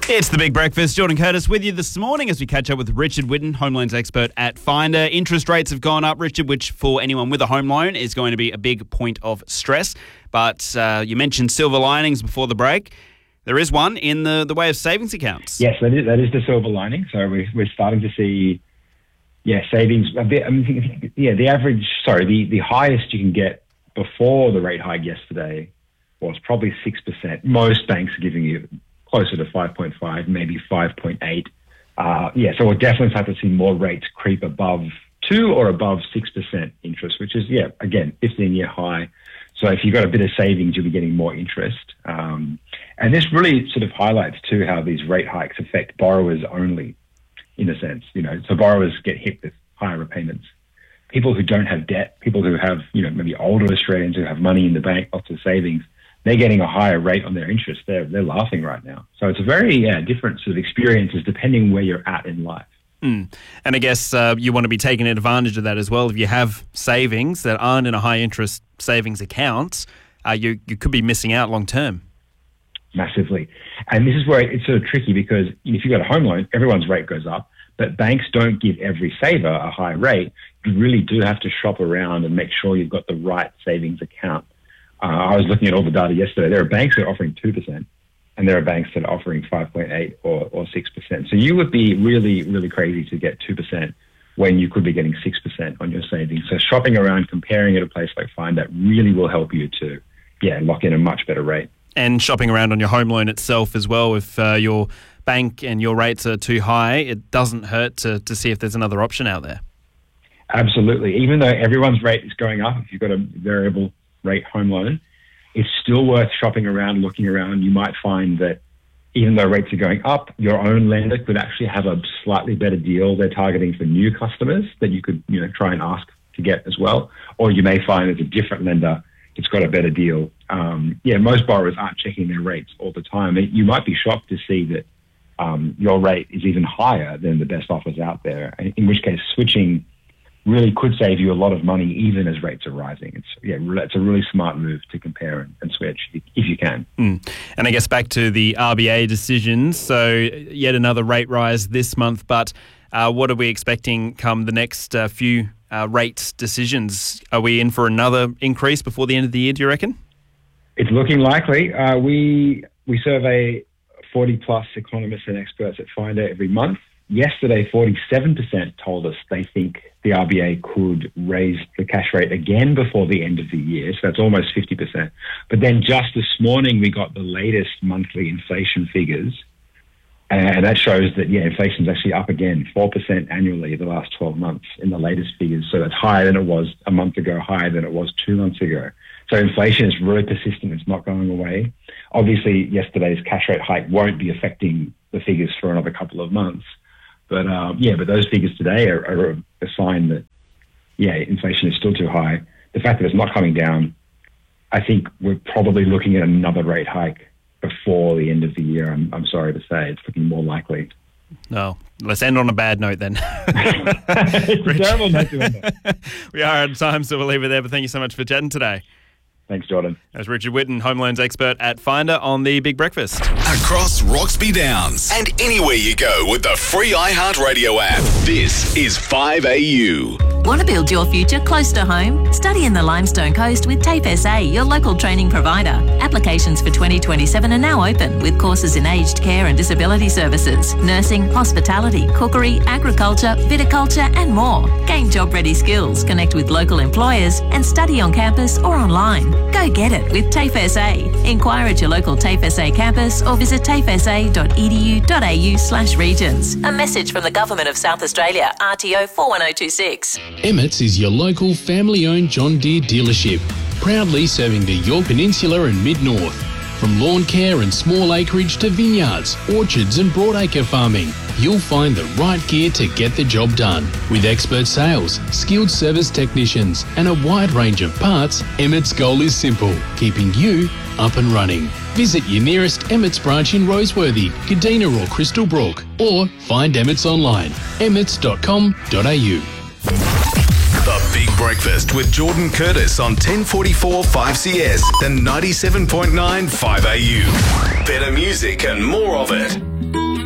It's The Big Breakfast. Jordan Curtis with you this morning as we catch up with Richard Whitten, home loans expert at Finder. Interest rates have gone up, Richard, which for anyone with a home loan is going to be a big point of stress. But you mentioned silver linings before the break. There is one in the way of savings accounts. Yes, that is the silver lining. So we're starting to see, savings a bit. The highest you can get before the rate hike yesterday was probably 6%. Most banks are giving you closer to 5.5, maybe 5.8. So we'll definitely start to see more rates creep above 2 or above 6% interest, which is, again, 15-year high. So if you've got a bit of savings, you'll be getting more interest. And this really sort of highlights, too, how these rate hikes affect borrowers only, in a sense. So borrowers get hit with higher repayments. People who don't have debt, people who have, maybe older Australians who have money in the bank, lots of savings, they're getting a higher rate on their interest. They're laughing right now. So it's a very different sort of experiences depending where you're at in life. And I guess you want to be taking advantage of that as well. If you have savings that aren't in a high interest savings account, you could be missing out long term. Massively. And this is where it's sort of tricky because if you've got a home loan, everyone's rate goes up, but banks don't give every saver a high rate. You really do have to shop around and make sure you've got the right savings account. I was looking at all the data yesterday. There are banks that are offering 2%, and there are banks that are offering 5.8 or 6%. So you would be really, really crazy to get 2% when you could be getting 6% on your savings. So shopping around, comparing at a place like Finder really will help you to, lock in a much better rate. And shopping around on your home loan itself as well. If your bank and your rates are too high, it doesn't hurt to see if there's another option out there. Absolutely. Even though everyone's rate is going up, if you've got a variable rate home loan, it's still worth shopping around, looking around. You might find that even though rates are going up, your own lender could actually have a slightly better deal they're targeting for new customers that you could try and ask to get as well. Or you may find it's a different lender that's got a better deal. Most borrowers aren't checking their rates all the time. You might be shocked to see that your rate is even higher than the best offers out there, in which case switching really could save you a lot of money even as rates are rising. It's a really smart move to compare and switch if you can. And I guess back to the RBA decisions, so yet another rate rise this month, but what are we expecting come the next few rate decisions? Are we in for another increase before the end of the year, do you reckon? It's looking likely. We survey 40-plus economists and experts at Finder every month. Yesterday, 47% told us they think the RBA could raise the cash rate again before the end of the year. So that's almost 50%. But then just this morning, we got the latest monthly inflation figures. And that shows that, inflation is actually up again, 4% annually the last 12 months in the latest figures. So that's higher than it was a month ago, higher than it was 2 months ago. So inflation is really persistent. It's not going away. Obviously, yesterday's cash rate hike won't be affecting the figures for another couple of months. But but those figures today are a sign that, inflation is still too high. The fact that it's not coming down, I think we're probably looking at another rate hike before the end of the year. I'm sorry to say, it's looking more likely. No, let's end on a bad note then. It's a terrible note to end on. We are out of time, so we'll leave it there. But thank you so much for chatting today. Thanks, Jordan. That's Richard Whitten, home loans expert at Finder on The Big Breakfast. Across Roxby Downs and anywhere you go with the free iHeartRadio app. This is 5AU. Want to build your future close to home? Study in the Limestone Coast with TAFE SA, your local training provider. Applications for 2027 are now open with courses in aged care and disability services, nursing, hospitality, cookery, agriculture, viticulture and more. Gain job-ready skills, connect with local employers and study on campus or online. Go get it with TAFE SA. Inquire at your local TAFE SA campus or visit tafesa.edu.au/regions. A message from the Government of South Australia, RTO 41026. Emmett's is your local family-owned John Deere dealership, proudly serving the Yorke Peninsula and Mid-North. From lawn care and small acreage to vineyards, orchards and broadacre farming, you'll find the right gear to get the job done. With expert sales, skilled service technicians and a wide range of parts, Emmett's goal is simple, keeping you up and running. Visit your nearest Emmett's branch in Roseworthy, Kadina or Crystal Brook, or find Emmett's online, emmets.com.au. The Big Breakfast with Jordan Curtis on 1044 5CS and 97.9 5AU. Better music and more of it.